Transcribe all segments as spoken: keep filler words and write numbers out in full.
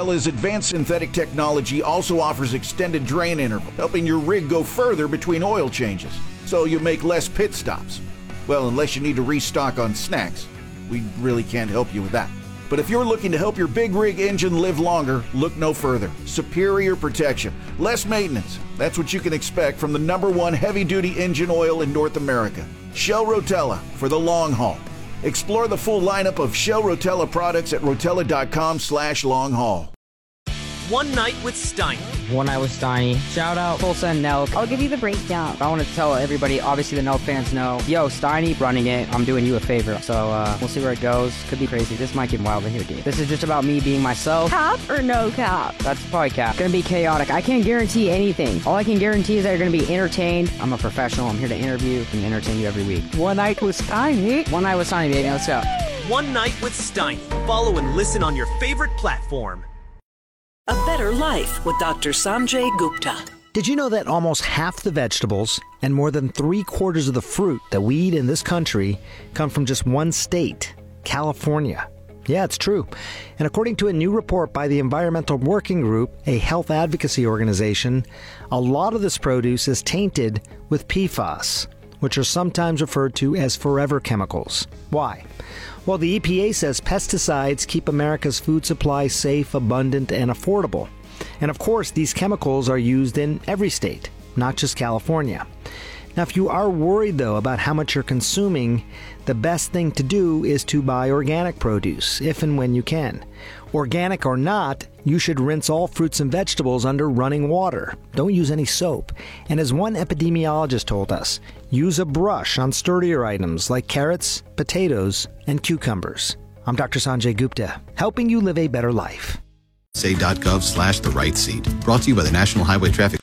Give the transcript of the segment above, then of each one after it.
Rotella's advanced synthetic technology also offers extended drain interval, helping your rig go further between oil changes, so you make less pit stops. Well, unless you need to restock on snacks. We really can't help you with that. But if you're looking to help your big rig engine live longer, look no further. Superior protection, less maintenance. That's what you can expect from the number one heavy-duty engine oil in North America. Shell Rotella for the long haul. Explore the full lineup of Shell Rotella products at rotella.com slash long haul. One Night with Steiny. One Night with Steiny. Shout out Tulsa and Nelk. I'll give you the breakdown. I want to tell everybody, obviously the Nelk fans know, yo, Steiny running it, I'm doing you a favor. So uh, we'll see where it goes. Could be crazy. This might get wild in here, dude. This is just about me being myself. Cap or no cap? That's probably cap. Gonna be chaotic. I can't guarantee anything. All I can guarantee is that you're gonna be entertained. I'm a professional. I'm here to interview and entertain you every week. One Night with Steiny. One Night with Steiny, baby. Let's go. One Night with Steiny. Follow and listen on your favorite platform. A Better Life with Doctor Sanjay Gupta. Did you know that almost half the vegetables and more than three quarters of the fruit that we eat in this country come from just one state, California? Yeah, it's true. And according to a new report by the Environmental Working Group, a health advocacy organization, a lot of this produce is tainted with P FAS, which are sometimes referred to as forever chemicals. Why? Well, the E P A says pesticides keep America's food supply safe, abundant, and affordable. And of course, these chemicals are used in every state, not just California. Now, if you are worried, though, about how much you're consuming, the best thing to do is to buy organic produce, if and when you can. Organic or not, you should rinse all fruits and vegetables under running water. Don't use any soap. And as one epidemiologist told us, use a brush on sturdier items like carrots, potatoes, and cucumbers. I'm Doctor Sanjay Gupta, helping you live a better life. Say.gov slash the right seat. Brought to you by the National Highway Traffic.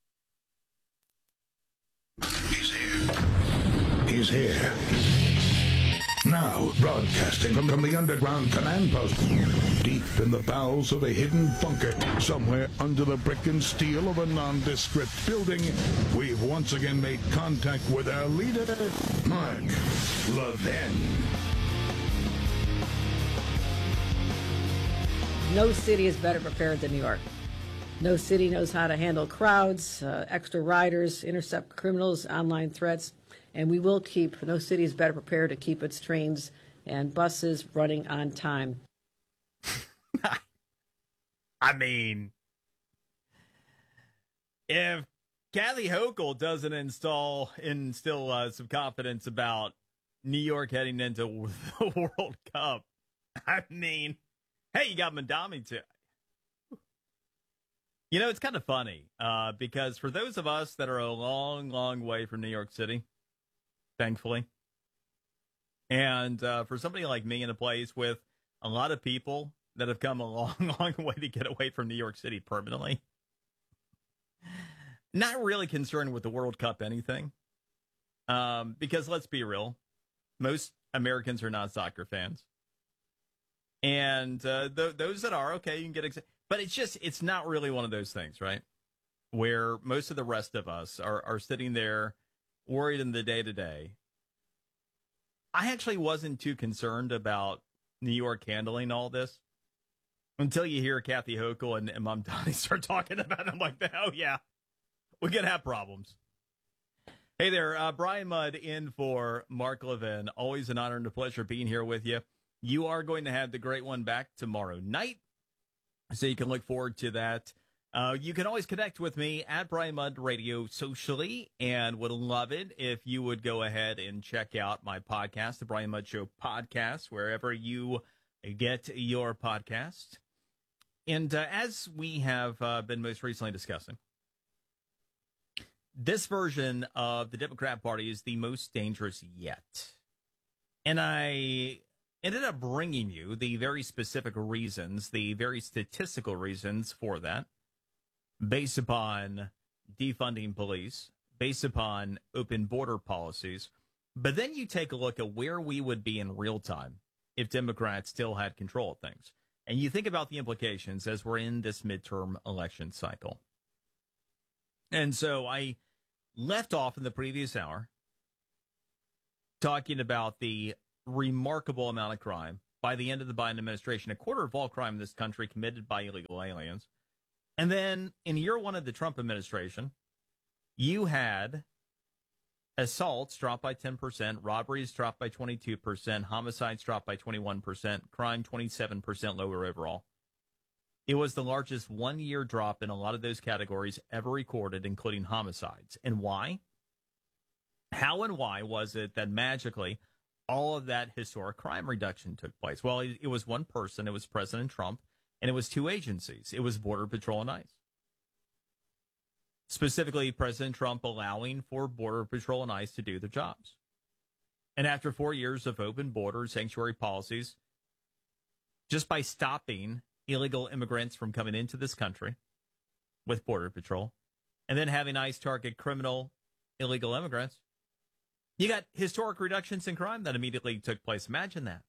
He's here. He's here. Now, broadcasting from, from the underground command post, deep in the bowels of a hidden bunker, somewhere under the brick and steel of a nondescript building, we've once again made contact with our leader, Mark Levin. No city is better prepared than New York. No city knows how to handle crowds, uh, extra riders, intercept criminals, online threats. And we will keep, no city is better prepared to keep its trains and buses running on time. I mean, if Kathy Hochul doesn't install instill uh, some confidence about New York heading into the World Cup, I mean, hey, you got Mandami too. You know, it's kind of funny uh, because for those of us that are a long, long way from New York City, thankfully. And uh, for somebody like me in a place with a lot of people that have come a long, long way to get away from New York City permanently, not really concerned with the World Cup anything. Um, because let's be real, most Americans are not soccer fans. And uh, th- those that are, okay, you can get excited. But it's just, it's not really one of those things, right? Where most of the rest of us are, are sitting there worried in the day-to-day. I actually wasn't too concerned about New York handling all this until you hear Kathy Hochul and, and Mom Donnie start talking about it. I'm like, oh, yeah, we're going to have problems. Hey there, uh, Brian Mudd in for Mark Levin. Always an honor and a pleasure being here with you. You are going to have the great one back tomorrow night, so you can look forward to that. Uh, you can always connect with me at Brian Mudd Radio socially, and would love it if you would go ahead and check out my podcast, the Brian Mudd Show podcast, wherever you get your podcast. And uh, as we have uh, been most recently discussing, this version of the Democrat Party is the most dangerous yet. And I ended up bringing you the very specific reasons, the very statistical reasons for that, based upon defunding police, based upon open border policies. But then you take a look at where we would be in real time if Democrats still had control of things. And you think about the implications as we're in this midterm election cycle. And so I left off in the previous hour talking about the remarkable amount of crime by the end of the Biden administration, a quarter of all crime in this country committed by illegal aliens. And then in year one of the Trump administration, you had assaults dropped by ten percent, robberies dropped by twenty-two percent, homicides dropped by twenty-one percent, crime twenty-seven percent lower overall. It was the largest one-year drop in a lot of those categories ever recorded, including homicides. And why? How and why was it that magically all of that historic crime reduction took place? Well, it, it was one person. It was President Trump, and it was two agencies. It was Border Patrol and ICE. Specifically, President Trump allowing for Border Patrol and ICE to do their jobs. And after four years of open borders, sanctuary policies, just by stopping illegal immigrants from coming into this country with Border Patrol, and then having ICE target criminal illegal immigrants, you got historic reductions in crime that immediately took place. Imagine that.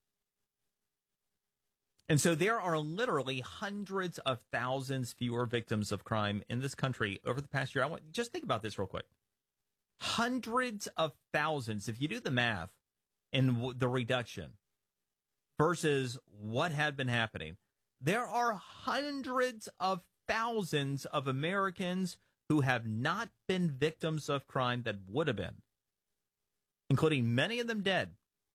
And so there are literally hundreds of thousands fewer victims of crime in this country over the past year. I want just think about this real quick. Hundreds of thousands. If you do the math and w- the reduction versus what had been happening, there are hundreds of thousands of Americans who have not been victims of crime that would have been, including many of them dead,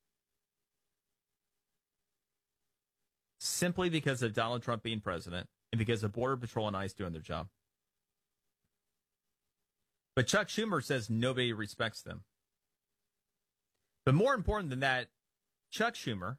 simply because of Donald Trump being president and because of Border Patrol and ICE doing their job. But Chuck Schumer says nobody respects them. But more important than that, Chuck Schumer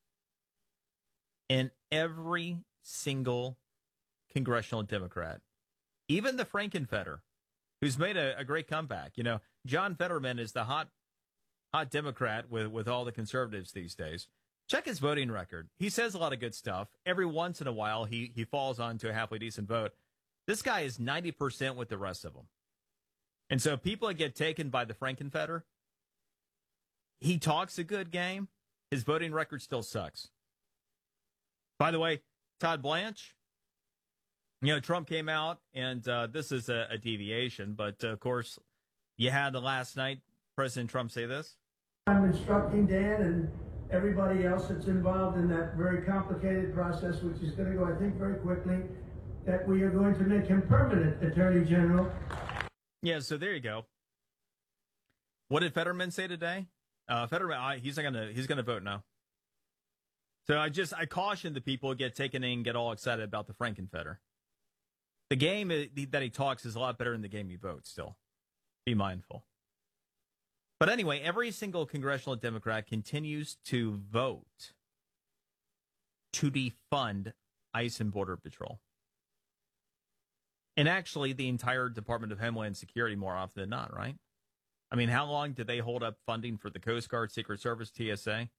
and every single congressional Democrat, even the Frankenfetter, who's made a, a great comeback. You know, John Fetterman is the hot, hot Democrat with, with all the conservatives these days. Check his voting record. He says a lot of good stuff. Every once in a while, he, he falls onto a halfway decent vote. This guy is ninety percent with the rest of them. And so people that get taken by the Frankenfetter, he talks a good game. His voting record still sucks. By the way, Todd Blanche, you know, Trump came out, and uh, this is a, a deviation, but uh, of course, you had the last night President Trump say this. I'm instructing Dan and everybody else that's involved in that very complicated process, which is going to go, I think, very quickly, that we are going to make him permanent Attorney General. Yeah, so there you go. What did Fetterman say today? Uh, Fetterman, I, he's not gonna, he's gonna vote no. So I just, I caution the people who get taken in and get all excited about the Frankenfetter. The game that he talks is a lot better than the game he votes still. Be mindful. But anyway, every single congressional Democrat continues to vote to defund ICE and Border Patrol. And actually, the entire Department of Homeland Security more often than not, right? I mean, how long did they hold up funding for the Coast Guard, Secret Service, T S A?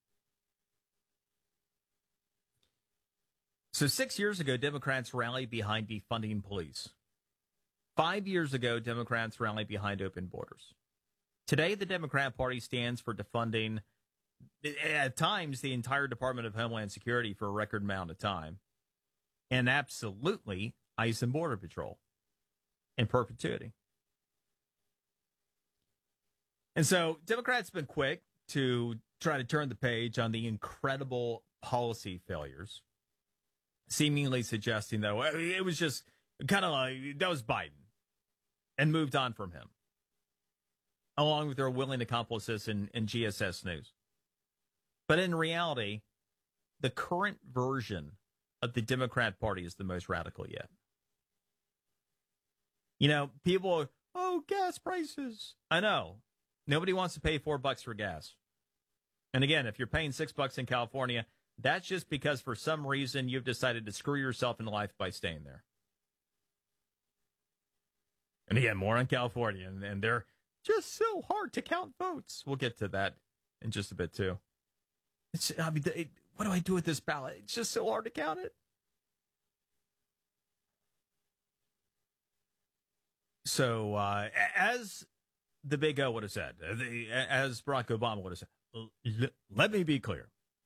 So six years ago, Democrats rallied behind defunding police. Five years ago, Democrats rallied behind open borders. Today, the Democrat Party stands for defunding, at times, the entire Department of Homeland Security for a record amount of time. And absolutely, ICE and Border Patrol in perpetuity. And so, Democrats have been quick to try to turn the page on the incredible policy failures, seemingly suggesting that well, it was just kind of like, that was Biden, and moved on from him, along with their willing accomplices in, in G S S News. But in reality, the current version of the Democrat Party is the most radical yet. You know, people are, oh, gas prices. I know. Nobody wants to pay four bucks for gas. And again, if you're paying six bucks in California, that's just because for some reason you've decided to screw yourself in life by staying there. And again, more on California, and, and they're just so hard to count votes. We'll get to that in just a bit, too. It's, I mean, it, what do I do with this ballot? It's just so hard to count it. So, uh, as the Big O would have said, as Barack Obama would have said, let me be clear.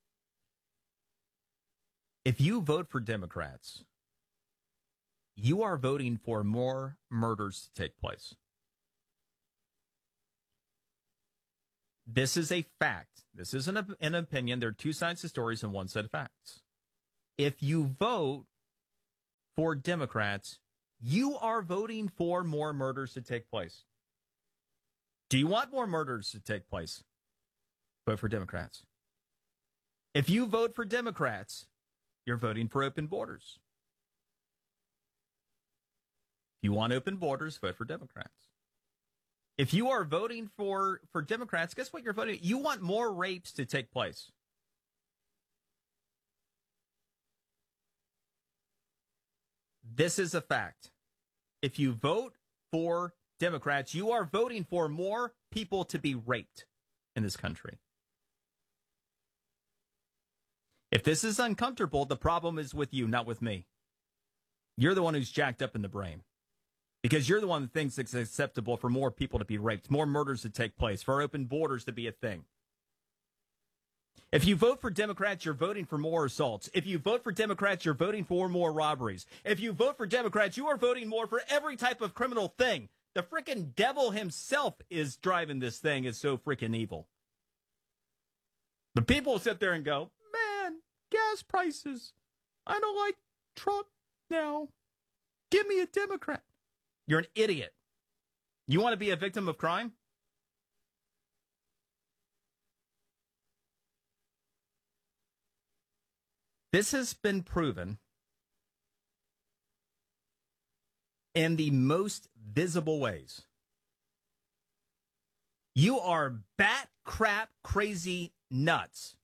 If you vote for Democrats, you are voting for more murders to take place. This is a fact. This isn't a, an opinion. There are two sides to stories and one set of facts. If you vote for Democrats, you are voting for more murders to take place. Do you want more murders to take place? Vote for Democrats. If you vote for Democrats, you're voting for open borders. If you want open borders, vote for Democrats. If you are voting for, for Democrats, guess what you're voting? You want more rapes to take place. This is a fact. If you vote for Democrats, you are voting for more people to be raped in this country. If this is uncomfortable, the problem is with you, not with me. You're the one who's jacked up in the brain. Because you're the one that thinks it's acceptable for more people to be raped, more murders to take place, for open borders to be a thing. If you vote for Democrats, you're voting for more assaults. If you vote for Democrats, you're voting for more robberies. If you vote for Democrats, you are voting more for every type of criminal thing. The frickin' devil himself is driving this thing. It's so frickin' evil. But people sit there and go, man, gas prices. I don't like Trump now. Give me a Democrat. You're an idiot. You want to be a victim of crime? This has been proven in the most visible ways. You are bat crap crazy nuts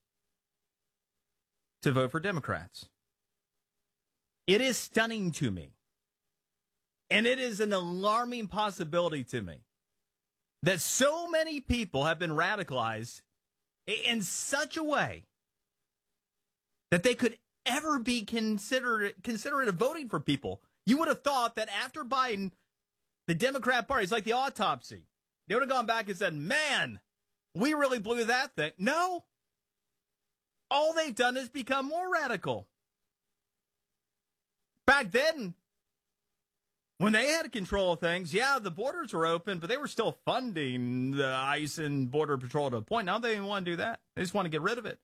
to vote for Democrats. It is stunning to me. And it is an alarming possibility to me that so many people have been radicalized in such a way that they could ever be considered considerate of voting for people. You would have thought that after Biden, the Democrat Party, it's like the autopsy. They would have gone back and said, man, we really blew that thing. No. All they've done is become more radical. Back then, when they had control of things, yeah, the borders were open, but they were still funding the ICE and Border Patrol to a point. Now they don't want to do that. They just want to get rid of it.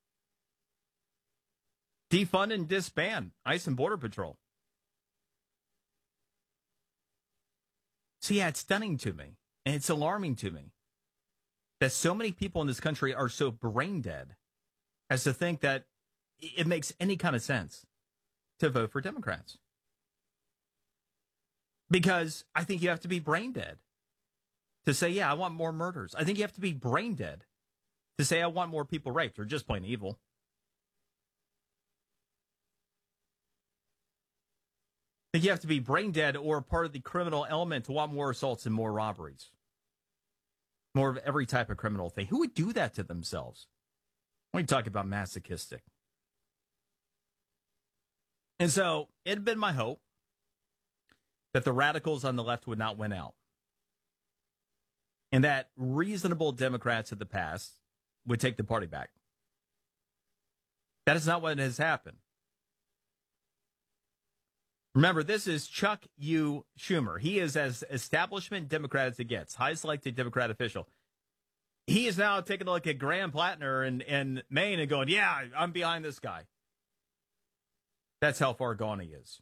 Defund and disband ICE and Border Patrol. So yeah, it's stunning to me, and it's alarming to me that so many people in this country are so brain dead as to think that it makes any kind of sense to vote for Democrats. Because I think you have to be brain dead to say, yeah, I want more murders. I think you have to be brain dead to say I want more people raped or just plain evil. I think you have to be brain dead or part of the criminal element to want more assaults and more robberies. More of every type of criminal thing. Who would do that to themselves? When you talk about masochistic. And so it had been my hope that the radicals on the left would not win out. And that reasonable Democrats of the past would take the party back. That is not what has happened. Remember, this is Chuck U. Schumer. He is as establishment Democrat as it gets, highest elected Democrat official. He is now taking a look at Graham Plattner in, in Maine and going, yeah, I'm behind this guy. That's how far gone he is.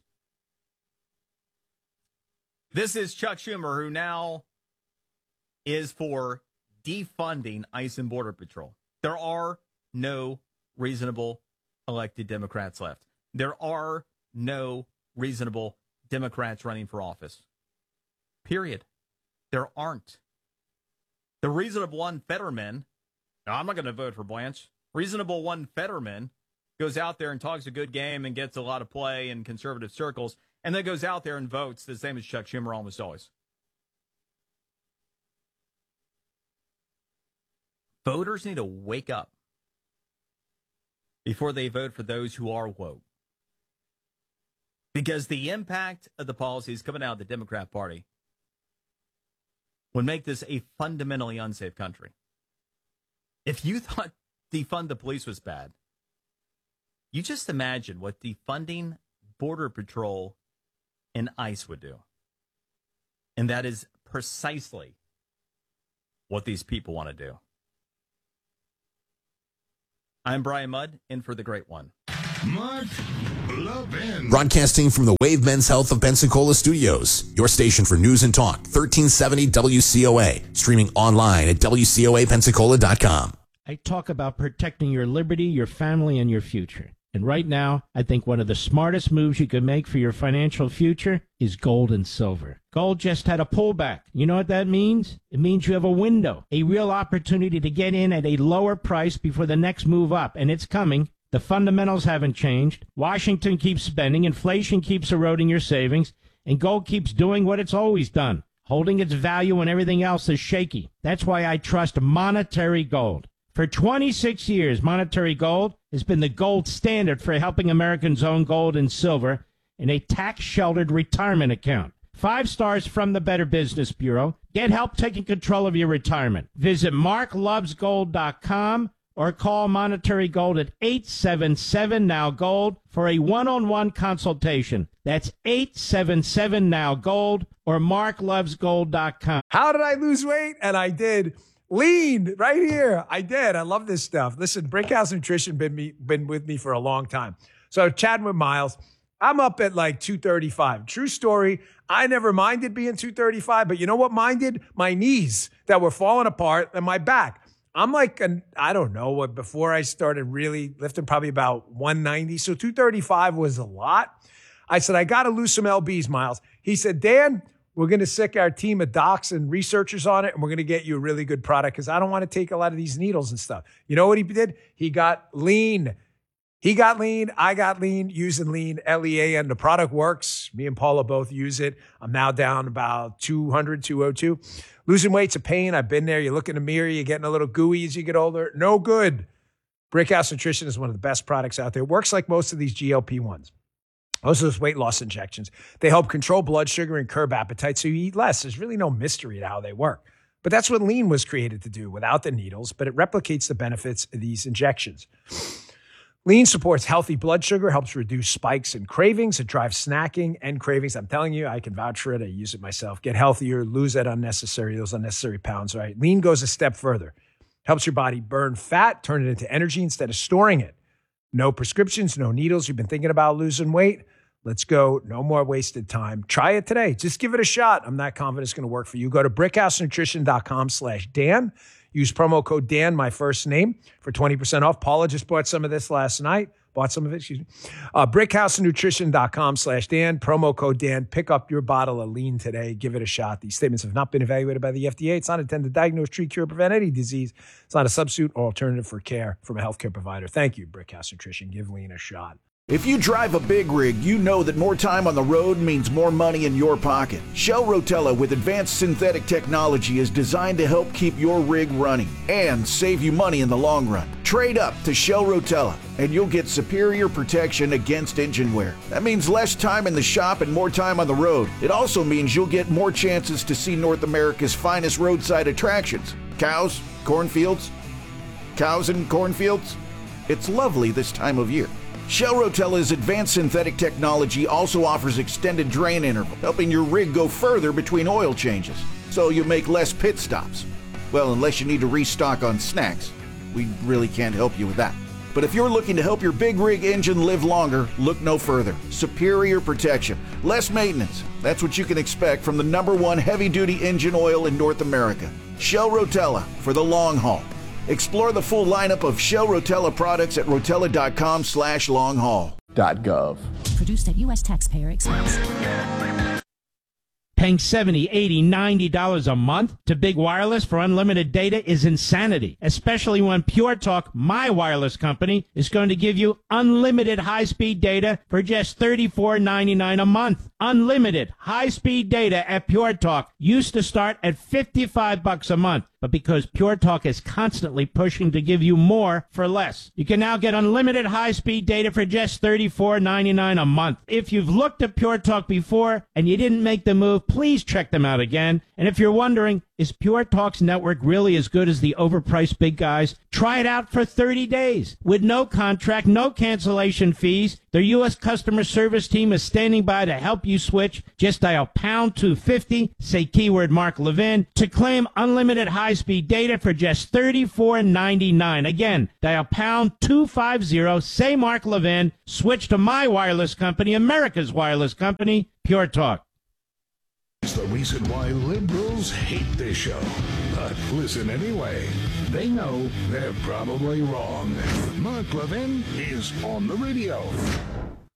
This is Chuck Schumer, who now is for defunding ICE and Border Patrol. There are no reasonable elected Democrats left. There are no reasonable Democrats running for office. Period. There aren't. The reasonable one, Fetterman, no, I'm not going to vote for Blanche. Reasonable one, Fetterman, goes out there and talks a good game and gets a lot of play in conservative circles, and then goes out there and votes the same as Chuck Schumer almost always. Voters need to wake up before they vote for those who are woke. Because the impact of the policies coming out of the Democrat Party would make this a fundamentally unsafe country. If you thought defund the police was bad, you just imagine what defunding Border Patrol and ICE would do. And that is precisely what these people want to do. I'm Brian Mudd, in for the great one. Mark Levin. Broadcasting from the Wave Men's Health of Pensacola Studios, your station for news and talk, thirteen seventy W C O A, streaming online at W C O A Pensacola dot com. I talk about protecting your liberty, your family, and your future. And right now, I think one of the smartest moves you can make for your financial future is gold and silver. Gold just had a pullback. You know what that means? It means you have a window, a real opportunity to get in at a lower price before the next move up, and it's coming. The fundamentals haven't changed. Washington keeps spending, inflation keeps eroding your savings, and gold keeps doing what it's always done, holding its value when everything else is shaky. That's why I trust Monetary Gold. For twenty-six years, Monetary Gold has been the gold standard for helping Americans own gold and silver in a tax-sheltered retirement account. Five stars from the Better Business Bureau. Get help taking control of your retirement. Visit mark loves gold dot com or call Monetary Gold at eight seven seven now gold for a one-on-one consultation. That's eight seven seven now gold or mark loves gold dot com. How did I lose weight? And I did. Lean right here. I did. I love this stuff. Listen, Brickhouse Nutrition been me been with me for a long time. So chatting with Miles, I'm up at like two thirty-five. True story. I never minded being two thirty-five, but you know what minded? My knees that were falling apart and my back. I'm like, an, I don't know, what before I started really lifting, probably about one ninety. So two thirty-five was a lot. I said, I got to lose some L Bs, Miles. He said, Dan, we're going to sick our team of docs and researchers on it, and we're going to get you a really good product because I don't want to take a lot of these needles and stuff. You know what he did? He got lean. He got lean. I got lean using lean, L E A, and the product works. Me and Paula both use it. I'm now down about two hundred, two oh two. Losing weight's a pain. I've been there. You look in the mirror, you're getting a little gooey as you get older. No good. Brickhouse Nutrition is one of the best products out there. It works like most of these G L P ones. Most of those weight loss injections. They help control blood sugar and curb appetite so you eat less. There's really no mystery to how they work. But that's what lean was created to do without the needles, but it replicates the benefits of these injections. Lean supports healthy blood sugar, helps reduce spikes and cravings. It drives snacking and cravings. I'm telling you, I can vouch for it. I use it myself. Get healthier, lose that unnecessary, those unnecessary pounds, right? Lean goes a step further. Helps your body burn fat, turn it into energy instead of storing it. No prescriptions, no needles. You've been thinking about losing weight? Let's go. No more wasted time. Try it today. Just give it a shot. I'm not confident it's going to work for you. Go to brickhouse nutrition dot com slash Dan. Use promo code Dan, my first name, for twenty percent off. Paula just bought some of this last night. Bought some of it, excuse me. Uh, brickhouse nutrition dot com slash Dan. Promo code Dan. Pick up your bottle of lean today. Give it a shot. These statements have not been evaluated by the F D A. It's not intended to diagnose, treat, cure, prevent any disease. It's not a substitute or alternative for care from a healthcare provider. Thank you, Brickhouse Nutrition. Give lean a shot. If you drive a big rig, you know that more time on the road means more money in your pocket. Shell Rotella with advanced synthetic technology is designed to help keep your rig running and save you money in the long run. Trade up to Shell Rotella and you'll get superior protection against engine wear. That means less time in the shop and more time on the road. It also means you'll get more chances to see North America's finest roadside attractions. Cows, cornfields, cows and cornfields. It's lovely this time of year. Shell Rotella's advanced synthetic technology also offers extended drain interval, helping your rig go further between oil changes, so you make less pit stops. Well, unless you need to restock on snacks, we really can't help you with that. But if you're looking to help your big rig engine live longer, look no further. Superior protection, less maintenance. That's what you can expect from the number one heavy-duty engine oil in North America. Shell Rotella for the long haul. Explore the full lineup of Shell Rotella products at rotella.com slash long haul. .gov. Produced at U S taxpayer expense. Paying seventy dollars, eighty dollars, ninety dollars a month to Big Wireless for unlimited data is insanity, especially when Pure Talk, my wireless company, is going to give you unlimited high-speed data for just thirty-four ninety-nine a month. Unlimited high-speed data at Pure Talk used to start at fifty-five bucks a month. But because Pure Talk is constantly pushing to give you more for less, you can now get unlimited high-speed data for just thirty-four ninety-nine a month. If you've looked at Pure Talk before and you didn't make the move, please check them out again. And if you're wondering, Is Pure Talk's network really as good as the overpriced big guys? Try it out for thirty days with no contract, no cancellation fees. Their U S customer service team is standing by to help you switch. Just dial pound two fifty, say keyword Mark Levin, to claim unlimited high-speed data for just thirty-four ninety-nine. Again, dial pound two fifty, say Mark Levin, switch to my wireless company, America's wireless company, Pure Talk. It's the reason why liberals hate this show. But listen anyway. They know they're probably wrong. Mark Levin is on the radio.